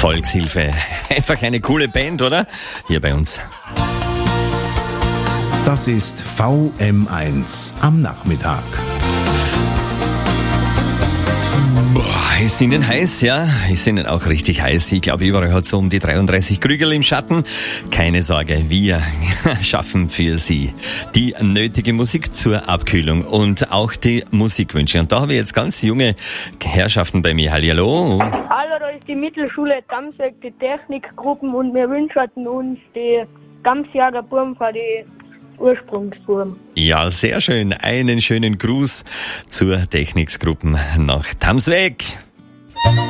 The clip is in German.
Volkshilfe. Einfach eine coole Band, oder? Hier bei uns. Das ist VM1 am Nachmittag. Boah, ist Ihnen heiß, ja? Ist Ihnen auch richtig heiß. Ich glaube, überall hat es um die 33 Krügel im Schatten. Keine Sorge, wir schaffen für Sie die nötige Musik zur Abkühlung und auch die Musikwünsche. Und da habe ich jetzt ganz junge Herrschaften bei mir. Hallihallo. Hallo, da ist die Mittelschule Gamsweg, die Technikgruppen, und wir wünschen uns die Gamsjager Burm für die Ursprungsburm. Ja, sehr schön. Einen schönen Gruß zur Techniksgruppen nach Tamsweg.